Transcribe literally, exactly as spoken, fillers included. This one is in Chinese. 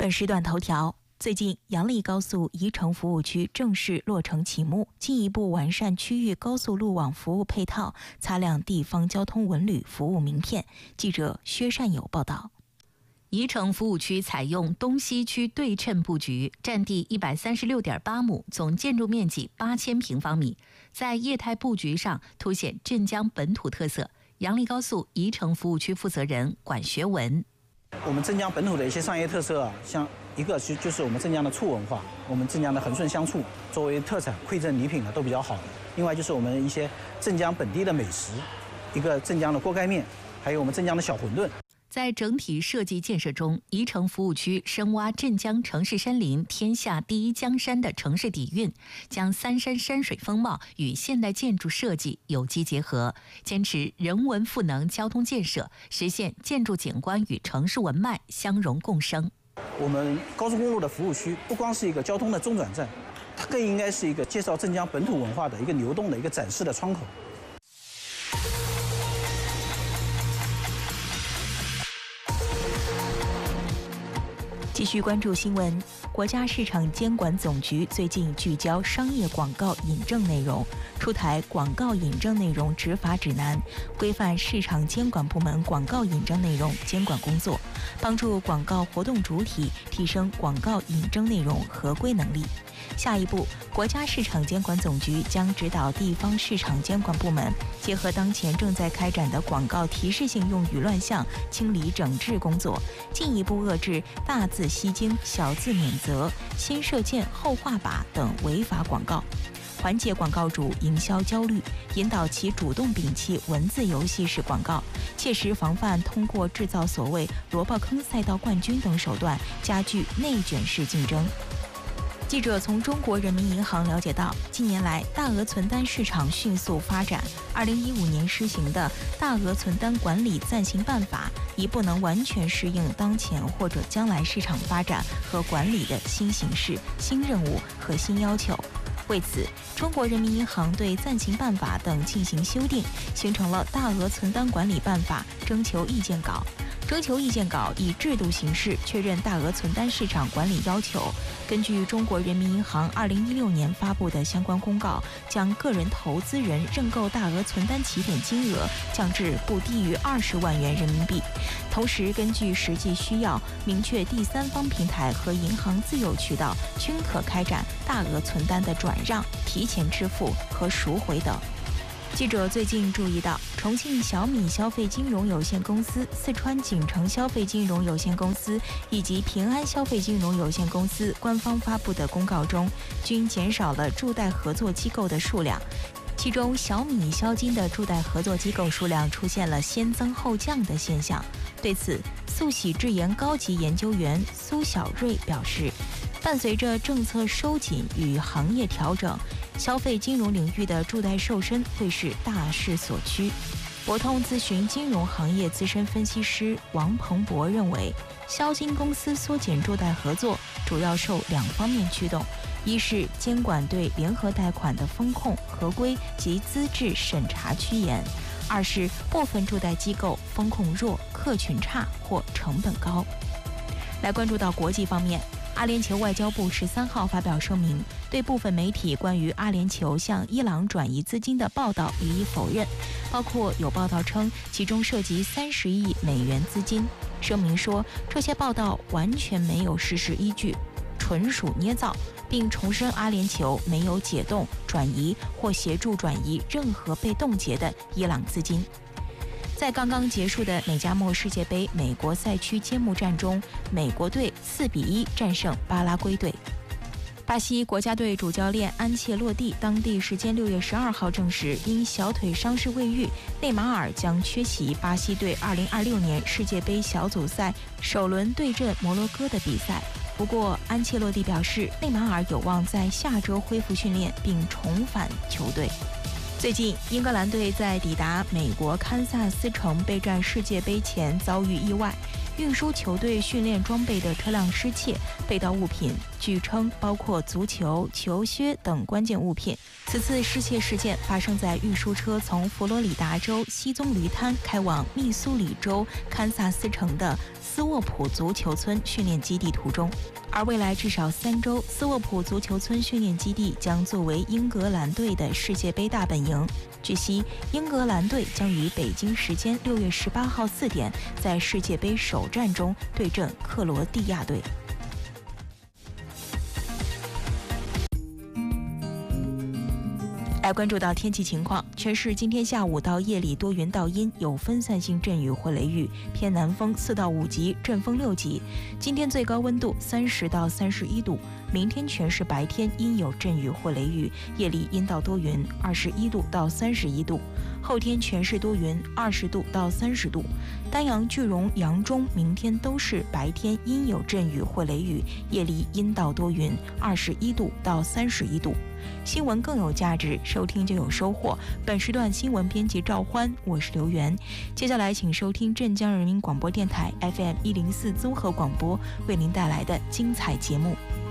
本时段头条：最近，杨丽高速宜城服务区正式落成启幕，进一步完善区域高速路网服务配套，擦亮地方交通文旅服务名片。记者薛善友报道。 宜城服务区采用东西区对称布局，占地一百三十六点八亩，总建筑面积八千平方米，在业态布局上凸显镇江本土特色。杨丽高速宜城服务区负责人管学文。 我们镇江本土的一些商业特色啊，像一个就就是我们镇江的醋文化，我们镇江的恒顺香醋作为特产馈赠礼品呢都比较好的。另外就是我们一些镇江本地的美食，一个镇江的锅盖面，还有我们镇江的小馄饨。 在整体设计建设中，宜城服务区深挖镇江城市山林天下第一江山的城市底蕴，将三山山水风貌与现代建筑设计有机结合，坚持人文赋能交通建设，实现建筑景观与城市文脉相融共生。 我们高速公路的服务区不光是一个交通的中转站，它更应该是一个介绍镇江本土文化的一个流动的一个展示的窗口。 继续关注新闻，国家市场监管总局最近聚焦商业广告引证内容，出台广告引证内容执法指南，规范市场监管部门广告引证内容监管工作，帮助广告活动主体提升广告引证内容合规能力。下一步，国家市场监管总局将指导地方市场监管部门，结合当前正在开展的广告提示性用语乱象清理整治工作，进一步遏制大字吸睛、小字免责、先射箭后画靶等违法广告，缓解广告主营销焦虑，引导其主动摒弃文字游戏式广告，切实防范通过制造所谓萝卜坑赛道冠军等手段加剧内卷式竞争。记者从中国人民银行了解到，近年来大额存单市场迅速发展。二零一五年施行的《大额存单管理暂行办法》已不能完全适应当前或者将来市场发展和管理的新形势、新任务和新要求。为此，中国人民银行对暂行办法等进行修订，形成了《大额存单管理办法》征求意见稿。征求意见稿以制度形式确认大额存单市场管理要求。根据中国人民银行二零一六年发布的相关公告，将个人投资人认购大额存单起点金额降至不低于二十万元人民币。同时，根据实际需要，明确第三方平台和银行自有渠道均可开展大额存单的转让、提前支付和赎回等。记者最近注意到，重庆小米消费金融有限公司、四川锦城消费金融有限公司以及平安消费金融有限公司官方发布的公告中，均减少了助贷合作机构的数量。其中，小米消金的助贷合作机构数量出现了先增后降的现象。对此，速喜智研高级研究员苏小瑞表示，伴随着政策收紧与行业调整，消费金融领域的助贷瘦身会是大势所趋。博通咨询金融行业资深分析师王鹏博认为，消金公司缩减助贷合作主要受两方面驱动：一是监管对联合贷款的风控、合规及资质审查趋严；二是部分助贷机构风控弱、客群差或成本高。来关注到国际方面，阿联酋外交部十三号发表声明，对部分媒体关于阿联酋向伊朗转移资金的报道予以否认，包括有报道称其中涉及三十亿美元资金。声明说，这些报道完全没有事实依据，纯属捏造，并重申阿联酋没有解冻、转移或协助转移任何被冻结的伊朗资金。在刚刚结束的美加墨世界杯美国赛区揭幕战中，美国队四比一战胜巴拉圭队。巴西国家队主教练安切洛蒂当地时间六月十二号证实，因小腿伤势未愈，内马尔将缺席巴西队二零二六年世界杯小组赛首轮对阵摩洛哥的比赛。不过，安切洛蒂表示，内马尔有望在下周恢复训练并重返球队。最近，英格兰队在抵达美国堪萨斯城备战世界杯前遭遇意外， 运输球队训练装备的车辆失窃，被盗物品据称包括足球、球靴等关键物品。此次失窃事件发生在运输车从佛罗里达州西棕榈滩开往密苏里州堪萨斯城的斯沃普足球村训练基地途中。而未来至少三周，斯沃普足球村训练基地将作为英格兰队的世界杯大本营。据悉，英格兰队将于北京时间六月十八号四点在世界杯首战中对阵克罗地亚队。来关注到天气情况，全市今天下午到夜里多云到阴，有分散性阵雨或雷雨，偏南风四到五级，阵风六级。今天最高温度三十到三十一度，明天全市白天阴有阵雨或雷雨，夜里阴到多云，二十一度到三十一度。后天全市多云，二十度到三十度。丹阳、句容、扬中明天都是白天阴有阵雨或雷雨，夜里阴到多云，二十一度到三十一度。新闻更有价值，收听就有收获。本时段新闻编辑赵欢，我是刘源。接下来请收听镇江人民广播电台 F M 一零四综合广播为您带来的精彩节目。